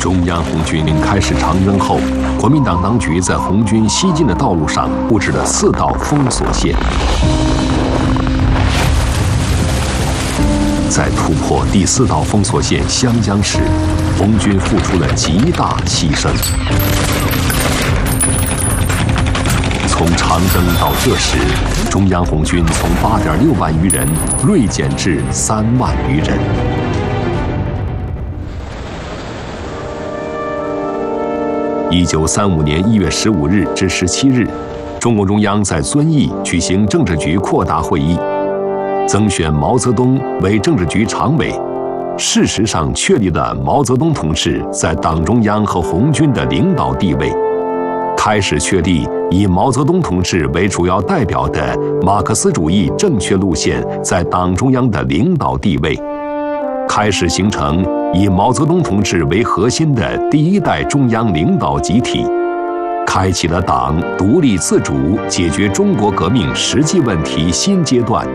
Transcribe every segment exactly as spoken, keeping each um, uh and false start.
中央红军开始长征后，国民党当局在红军西进的道路上布置了四道封锁线。在突破第四道封锁线湘江时，红军付出了极大牺牲。从长征到这时，中央红军从八点六万余人锐减至三万余人。一九三五年一月十五日至十七日，中共中央在遵义举行政治局扩大会议，增选毛泽东为政治局常委，事实上确立了毛泽东同志在党中央和红军的领导地位，开始确立以毛泽东同志为主要代表的马克思主义正确路线在党中央的领导地位，开始形成以毛泽东同志为核心的第一代中央领导集体，开启了党独立自主解决中国革命实际问题新阶段。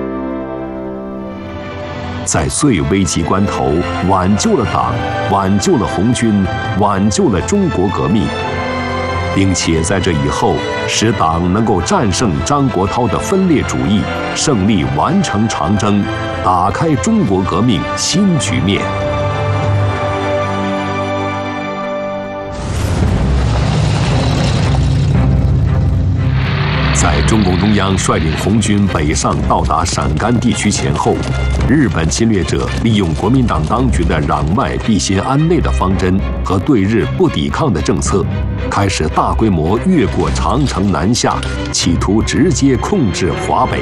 在最危急关头，挽救了党，挽救了红军，挽救了中国革命，并且在这以后，使党能够战胜张国焘的分裂主义，胜利完成长征，打开中国革命新局面。在中共中央率领红军北上到达陕甘地区前后，日本侵略者利用国民党当局的攘外必先安内的方针和对日不抵抗的政策，开始大规模越过长城南下，企图直接控制华北。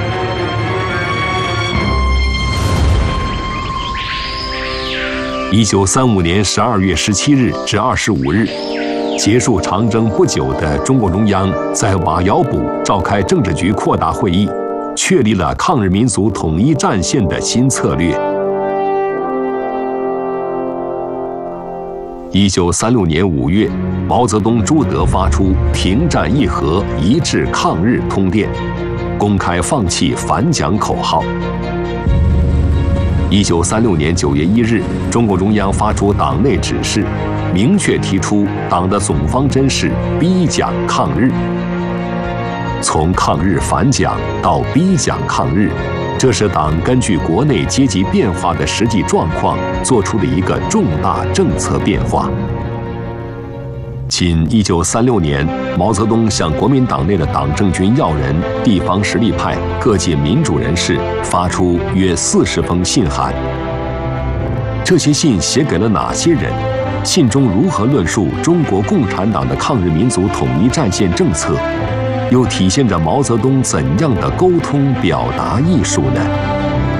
一九三五年十二月十七日至二十五日。结束长征不久的中共中央在瓦窑堡召开政治局扩大会议，确立了抗日民族统一战线的新策略。一九三六年五月，毛泽东、朱德发出停战议和、一致抗日通电，公开放弃反蒋口号。一九三六年九月一日，中共中央发出党内指示，明确提出党的总方针是逼蒋抗日。从抗日反蒋到逼蒋抗日，这是党根据国内阶级变化的实际状况做出的一个重大政策变化。仅一九三六年，毛泽东向国民党内的党政军要人、地方实力派、各界民主人士发出约四十封信函。这些信写给了哪些人？信中如何论述中国共产党的抗日民族统一战线政策？又体现着毛泽东怎样的沟通表达艺术呢？